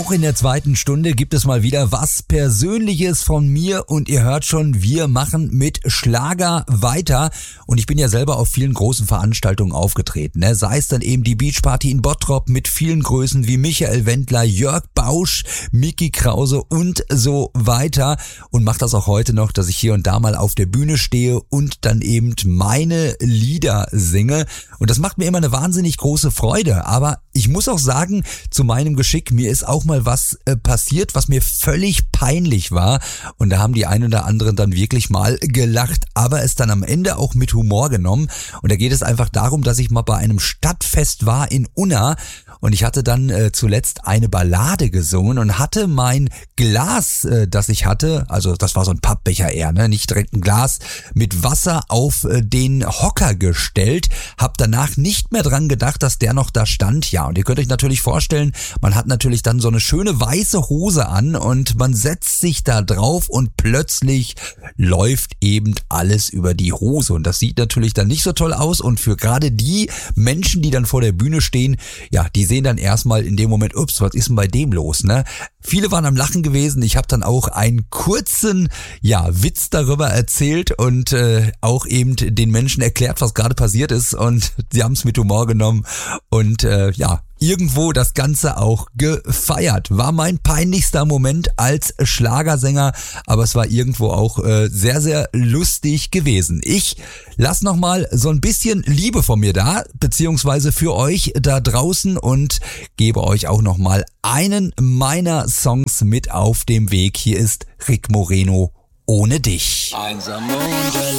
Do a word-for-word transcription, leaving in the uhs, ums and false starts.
Auch in der zweiten Stunde gibt es mal wieder was Persönliches von mir und ihr hört schon, wir machen mit Schlager weiter und ich bin ja selber auf vielen großen Veranstaltungen aufgetreten, ne? Sei es dann eben die Beachparty in Bottrop mit vielen Größen wie Michael Wendler, Jörg Bausch, Micky Krause und so weiter und mache das auch heute noch, dass ich hier und da mal auf der Bühne stehe und dann eben meine Lieder singe und das macht mir immer eine wahnsinnig große Freude, aber ich muss auch sagen, zu meinem Geschick, mir ist auch mal was äh, passiert, was mir völlig peinlich war und da haben die ein oder anderen dann wirklich mal gelacht, aber es dann am Ende auch mit Humor genommen und da geht es einfach darum, dass ich mal bei einem Stadtfest war in Unna und ich hatte dann äh, zuletzt eine Ballade gesungen und hatte mein Glas, äh, das ich hatte, also das war so ein Pappbecher eher, ne, nicht direkt ein Glas, mit Wasser auf äh, den Hocker gestellt, hab danach nicht mehr dran gedacht, dass der noch da stand, ja, und ihr könnt euch natürlich vorstellen, man hat natürlich dann so eine schöne weiße Hose an und man setzt sich da drauf und plötzlich läuft eben alles über die Hose und das sieht natürlich dann nicht so toll aus und für gerade die Menschen, die dann vor der Bühne stehen, ja, die sehen dann erstmal in dem Moment, ups, was ist denn bei dem los, ne? Viele waren am Lachen gewesen, ich habe dann auch einen kurzen, ja, Witz darüber erzählt und äh, auch eben den Menschen erklärt, was gerade passiert ist und sie haben es mit Humor genommen und äh, ja, irgendwo das Ganze auch gefeiert. War mein peinlichster Moment als Schlagersänger, aber es war irgendwo auch äh, sehr, sehr lustig gewesen. Ich lass nochmal so ein bisschen Liebe von mir da, beziehungsweise für euch da draußen und gebe euch auch nochmal einen meiner Songs mit auf dem Weg. Hier ist Rick Moreno, Ohne dich. Einsam und